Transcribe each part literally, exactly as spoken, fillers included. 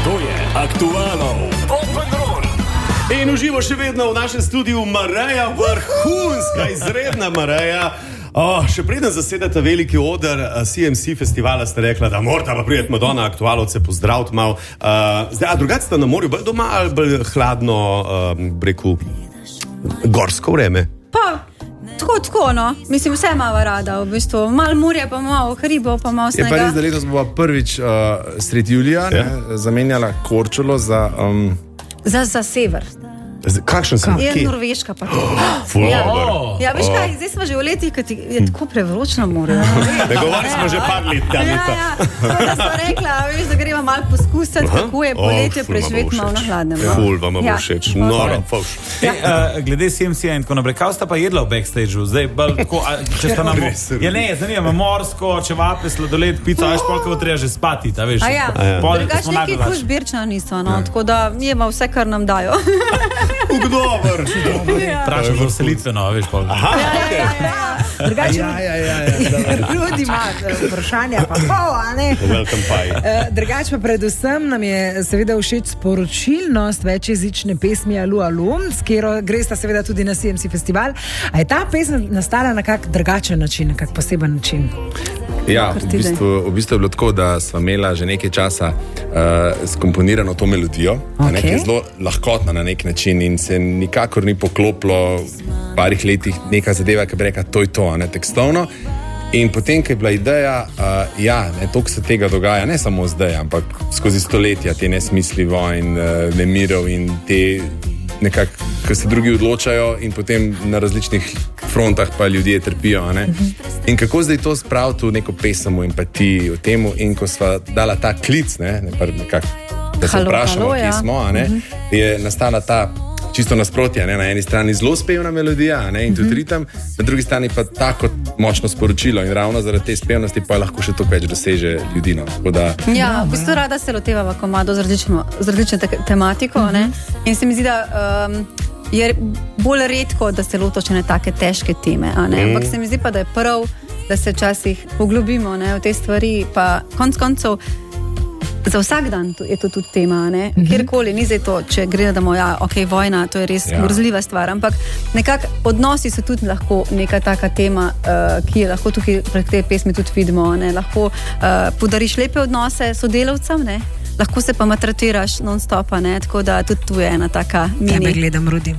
To je Aktualov Open Roll. In uživo še vedno v našem studiu Mareja, vrhunska, izredna Mareja. Oh, še preden zasedete veliki oder C M C festivala, ste rekla, da morate pa prijeti Madonna Aktualovce, pozdraviti malo. Uh, zdaj, a drugače ste na morju bolj doma ali bolj hladno, um, breku, gorsko vreme? Pa, tako, tako, no. Mislim, vse malo rada, v bistvu. Malo morje, pa malo hribov, pa malo snega. Je pa res, da letos bova prvič uh, sredi julija ja. ne, zamenjala Korčulo za... Um... Za, za sever. Kakšen sem? Je Norveška pa to. Ja, ja, veš kaj, zdaj smo že v letih, kad je tako prevročno more. Ne govori smo že par let. Ja, ja, to da smo rekla, veš, da gremo malo poskusiti, kako je poletje preživeti malo na hladnem. Ful, vam bo všeč. Noro, fauš. Glede C M C-ja in tako naprej, kaj sta pa jedla v backstageu? Zdaj, tako, če sta nam... Ja ne, zanima me, morsko, čevape, sladoled, pico, veš, koliko bo treba že spati, ta veš. A ja, drugač nekaj kužbirčna niso, no, tako da jemo vse, kar nam dajo. Ugdober. Prašam za vselitveno, veš, koliko. Aha, okej. Drugače, Ja, ja, ja, ja. Rudi ima vprašanja, pa pol, a ne? Welcome pie. Drugače pa predvsem nam je seveda všeč sporočilnost večjezične pesmi Alu Alu, s katero gresta seveda tudi na C M C festival. A je ta pesem nastala na kak drugačen način, na kak poseben način? Ja, v bistvu, v bistvu je bilo tako, da sva imela že nekaj časa uh, skomponirano to melodijo, Okay. ne, ki je zelo lahkotna na nek način in se nikakor ni poklopilo v parih letih neka zadeva, ki bi rekla, to je to, a ne tekstovno. In potem, ko je bila ideja, uh, ja, ne, toliko se tega dogaja, ne samo zdaj, ampak skozi stoletja, te nesmisli vojn, uh, nemirov in te nekako, ko se drugi odločajo in potem na različnih frontah pa ljudje trpijo, a ne. In kako zdaj to spraviti v neko pesem, v empatiji, v temu, in ko sva dala ta klic, ne, nekako, da se Halo, vprašamo, halo, kje ja. smo, a ne, je nastala ta čisto nasprotje, ne, na eni strani zelo spevna melodija, a ne, in tudi ritem, na drugi strani pa tako močno sporočilo in ravno zaradi te spevnosti pa lahko še toliko več doseže ljudi, no, tako da... Ja, v bistvu rada se lotevava komado z različno, z različno te tematiko, uh-huh. ne? In se mi zdi, da um, je bolj redko, da se lotočene take težke teme, a ne? Ampak se mi zdi pa, da je prav, da se včasih poglobimo, ne, v te stvari, pa konc koncev za vsak dan je to tudi tema, ne? Mm-hmm. Kjerkoli, ni zdaj to, če gledamo, ja, ok, vojna, to je res ja. grozljiva stvar, ampak nekako odnosi so tudi lahko neka taka tema, uh, ki je lahko tukaj prek te pesmi tudi vidimo, ne? Lahko uh, podariš lepe odnose sodelavcem, ne? Lahko se pa maltretiraš non-stopa, ne? Tako da tudi tu je ena taka mini... Tebe gledam, Rudi.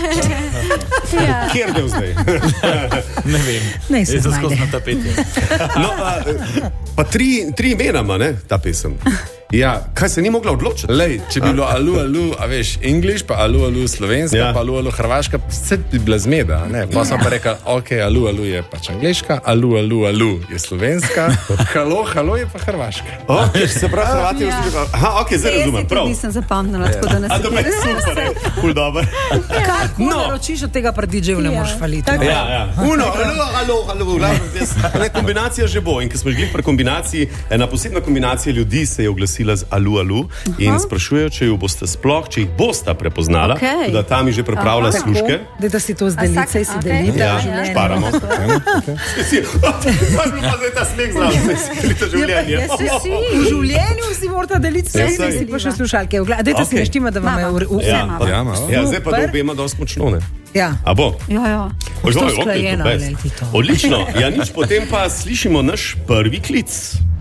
Ja. Kjer del zdaj? Ne vem. Ne se Jaz sem znajde. skozi na tapeti. No, a, pa tri, tri imena ima, ne, ta pesem. Ja, Kaj se ni mogla odločiti? lej, če bi bilo alu, alu, a veš, English, pa alu, alu, slovenska, Ja. ja. pa alu, alu, hrvaška, vse bi bila zmeda, ne, pa sem pa rekel, ok, alu, alu je pač angliška, alu, alu, alu je slovenska, halo, halo je pa hrvaška. Ok, se pravi, Hrvati Ja. ja. Aha, ok, zdaj razumem, Jaz prav. tudi nisem zapamnila, tako da ne A to je super, je, ful dober. Kar ko naročiš od tega pri D J-ju ne Ja. moreš faliti. Tako. Ja, ja. Uno, alo, alo, alo, glavno, jaz, ne, kombinacija že bo. In ko smo žili pri kombinaciji, ena posebna kombinacija ljudi se je oglasila z alu, alu in sprašujejo, če ju boste sploh, če jih boste prepoznala, Okej. da tam že pripravlja Aha. služke. Da, da si to z delice, si okej. delite. Ja, življenje. šparamo. Si, pa zdaj ta smeh znam, da si delite življenje. Ja, pa, ja, si, v življenju si morate deliti vse, Ja, ja, saj. si pa še slušalke. Dajte si Okej. reštima, da vam je v v- Ja, Vse pa, Ja, malo. ja, zdaj pa da Super. obema dosti močno, ne? Ja. A bo? Ja, ja. Oj, to oj, ok, usklajeno, to best. ali ti to? Odlično. Ja, nič, potem pa slišimo naš prvi klic.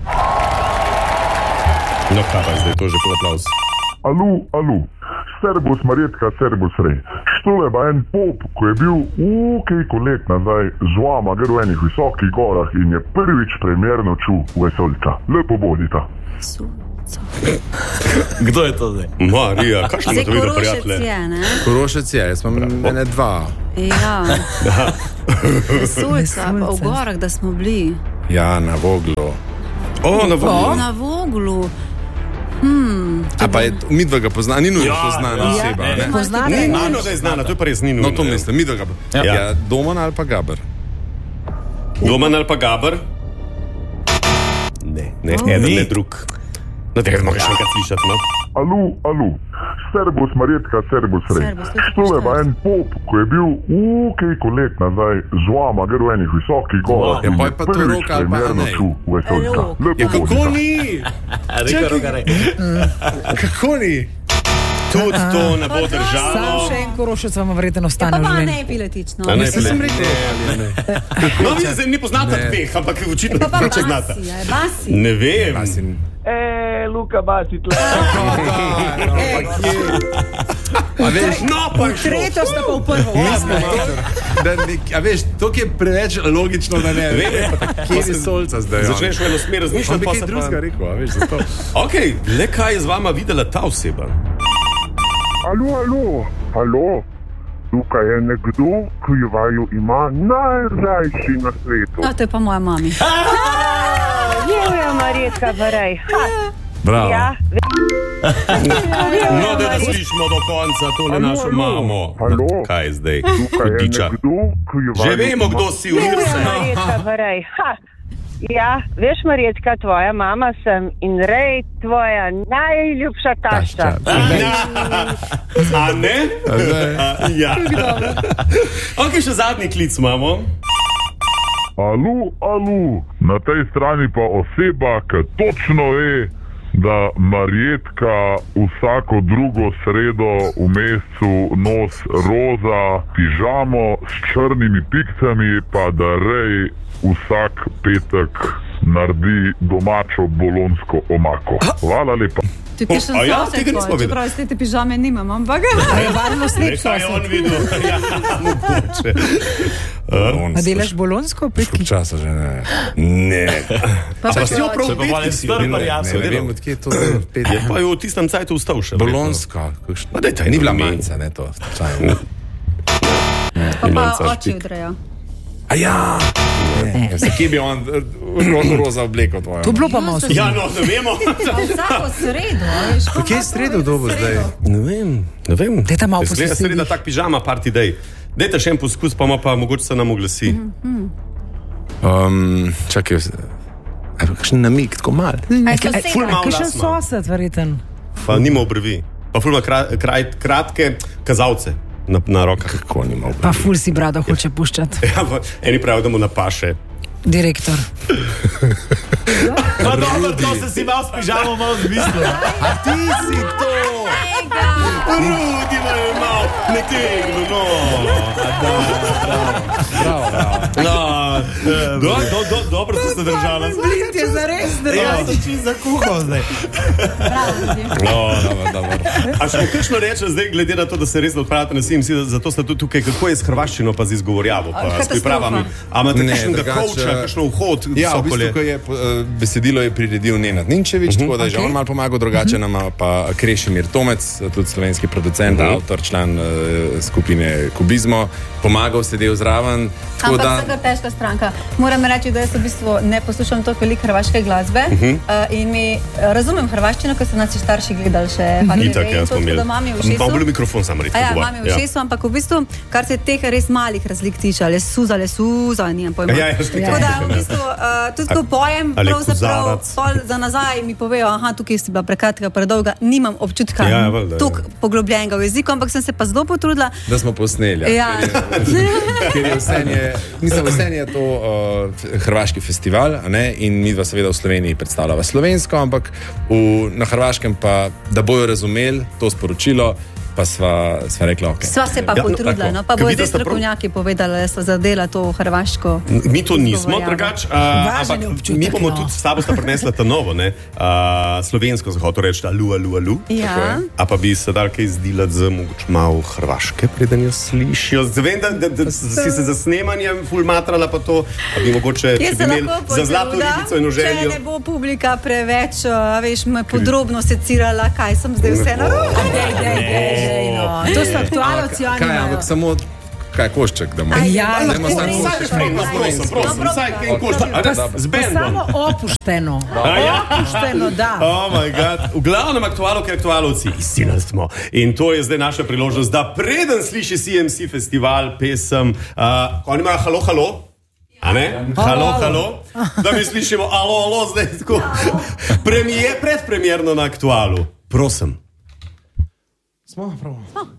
No, kaj pa je zdaj, to že kot aplauz. Alu, alu, servus Marjetka, servus Rej. Štole pa en pop, ko je bil ukejko let nazaj z vama gre v enih visokih gorah in je prvič premjerno čul vesolca. Lepo bodita. Kdo je to zdaj? Marija, kakšno Zdaj ima to videl, Korošec prijatelje? je, ne? Korošec je, jaz imam ene dva. Ja. Vesoljca, pa v gorah, da smo bili. Ja, na Voglu. O, na Voglu. Na Voglu. A pa je, midva ga pozna, ni nujno Ja, poznana ja. oseba, Ja. ne? Poznate? Ne, nujno, da je znana, to je pa res ni nujno. No, to mislim, midva ga Ja. ja. ja, Doman ali pa Gaber. Doman ali pa Gaber? Ne, ne, Oh. eden, Ni. ne drug. No, tega moraš še enkrat slišati, no? Alu, alu, servus Marjetka, servus rej. Servus, tudi Tole pa poštar. en pop, ko je bil ukejko let nazaj z vama, gre v enih visokih gorah Ja, in poj je pa to prvič Roka ali pa primerno Anej. čul vesoljka. Rok. Lepo Ja, kako hodita. ni? Reka, roka, rej. Kako ni? Tudi to ne bo Sam držalo. še en korošec vam verjetno Ja, ostane pa v pa življenju. ne epiletično. A ne, Jaz sem rekel, No, vi zdaj ne poznate dveh, ampak očitno Pa pa ne poznate. basi, a je basi. Ne vem. Masin. E, Luka Basi tle. A veš, No, pa je šlo. Tretjo sta pa v prvo. da nek, a veš, to je preveč logično, da ne vem, kje je solca zdaj. on? Začneš v eno smer On razmišljati, bi pa kaj se drugega pa... rekel, a veš, zato. Ok, le kaj je z vama videla ta oseba? Alo, alo, alo. Tukaj je nekdo, ki vaju ima najrajši na svetu. No, to je pa moja mami. Živijo, Marjetka, Barej. Bravo. Ja, No, da ne slišimo do konca tole Alo, našo alo. mamo. Alo. Kaj je zdaj? Tukaj je Hudiča. nekdo, ki vaju Že vemo, ima... kdo si v živijo, vse. Marjetka, Barej. Ha. Ja, veš, Marjetka, tvoja mama sem in Rej, tvoja najljubša tašča. A ne? A, ja. Ok, še zadnji klic imamo. Alu, alu. Na tej strani pa oseba, ki točno ve, da Marjetka vsako drugo sredo v mesecu nos roza pižamo s črnimi pikcami, pa da Rej vsak petek naredi domačo bolonsko omako. Hvala lepa. Tukaj še A ja, sosed tega nismo tvoj, vedeli. čeprav jaz te pižame nimam, ampak... A je varno slep Nekaj je on sosed. videl. Ja, mogoče. A delaš bolonsko pitki? Časa že ne. Ne. Pa Pa pa si jo prav Se pa malo petki si jo strpa, delal. ja, Ne, se ne delal. vem, odkje je to pet. Je pa jo v tistem cajtu ustal še. Bolonska. kakšno- Ma daj, taj Ni bila to ime. manjca, ne to. Pa pa Imanca oči štik. odrejo. A ja! Ne, se kje bi on eh, roza obleko tvojo? To bilo pa malo sosed. Ja, no, ne vemo. Pa vsako sredo, a veš. ko Kje je ima sredo povedati dobo zdaj? sredo? Ne vem, ne vem. Dajte malo po Izgleda sosedih. sreda tak pižama party day. Dajte še en poskus, pa ima pa mogoče se nam oglasi. Um, čakaj, a je kakšen namig, tako mal. A je soseda? ful malo Kakšen las ima. sosed, verjeten. Pa nima obrvi. Pa ful ima kra, kraj, kratke kazalce na, na rokah. Kako ni mal. Pa ful si brado hoče puščati. Ja, pa eni pravijo, da mu napaše. Direktor. Pa dobro, to se si malo s pižamo malo zmislil. A ti si to! Rudi me je mal, ne tegno, no. Bravo, bravo. No, do, do, do, dobro ste se držali. Blind je zares Ja, sem čist zakuhal zdaj. No, Dobro, dobro. a še kakšno reče zdaj, glede na to, da se res odpravljate na sim, zato ste tudi tukaj, kako je s hrvaščino pa z izgovorjavo, pa s Katastrofa. pripravami. A imate Ne, kakšnega drugače- kouča, kakšno vhod, Ja, v Sokol je? bistvu, ko je uh, besedilo je priredil Nenad Ninčevič, uh -huh, tako da je že okej. on malo pomagal, drugače nam ima pa Krešimir Tomec, tudi slovenski producent, uh -huh. avtor, član uh, skupine Kubizmo, pomagal, sedel zraven. Tako Ampak da, vsega težka stranka. Moram reči, da jaz v bistvu ne poslušam toliko veliko hrvaške glasbe uh -huh. uh, in mi uh, razumem hrvaščino, ker so nas starši gledali še H T V Itak, in jaz to, smo tako imeli. da mami v Pa bolj ušesu. mikrofon sam rekel. A ja, mami v ušesu, ampak v bistvu, kar se teh res malih razlik tiče, ali suza, ali suza, nimam pojma. Ja, ja, štekam. Tako da v bistvu uh, tudi ko pojem, ali pravzaprav kozarac. pol za nazaj mi povejo, aha, tukaj si bila prekratka, predolga, nimam občutka Ja, ja, valjda, ja. toliko poglobljenega v jeziku, ampak sem se pa zelo potrudila. da smo posneli. Ja. Ker je vse, mislim, vse je to uh, hrvaški festival, a ne, in mi dva seveda v Sloveniji predstavljava slovensko, ampak v, na Hrvaškem pa, da bojo razumeli to sporočilo, pa sva, sva rekla, ok. Sva se pa Ja, no, potrudila, tako. no, pa Ker bojo vidite, zdaj sta prav- strokovnjaki povedali, da so zadela to hrvaško. Mi to nismo, izgovorjavo. drugač, uh, Važen ampak je občutek, mi bomo no. tudi s sabo sta prinesla ta novo, ne, uh, slovensko zahoto reči, alu, alu, alu. Ja. A pa bi se dal kaj zdilati z mogoče malo hrvaške, preden jo slišijo. Zdaj vem, da, da, da si se za snemanjem ful matrala pa to, a bi mogoče, če Jaz bi se imeli lahko za zlato potrudim, ribico in če oželjo. ne bo publika preveč, a veš, me podrobno secirala, kaj sem zdaj vse narobe. Dej, dej, dej, dej, no. To so aktualci, oni Kaj, imajo. ampak samo, kaj košček, da ima. Ja, Dajmo lahko samo res. košček. Prosim, prosim, vsaj kaj košta. A ne, z Pa bendom. samo opušteno. A ja? Opušteno, da. Oh moj bog. V glavnem aktualovke aktualovci, izsilili smo. In to je zdaj naša priložnost, da preden sliši C M C festival, pesem, uh, oni imajo halo, halo. A ne? Halo, halo. Da mi slišimo, alo, alo, zdaj tako. Premije, predpremierno na Aktualu. Prosim. Smo, prav.